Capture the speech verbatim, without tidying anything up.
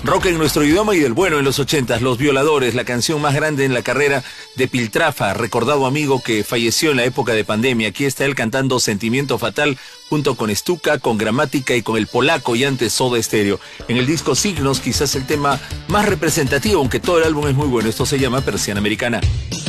Rock en nuestro idioma y del bueno en los ochentas, Los Violadores, la canción más grande en la carrera de Piltrafa, recordado amigo que falleció en la época de pandemia. Aquí está él cantando Sentimiento Fatal junto con Stuka, con Gramática y con El Polaco y antes Soda Stereo. En el disco Signos, quizás el tema más representativo, aunque todo el álbum es muy bueno. Esto se llama Persiana Americana.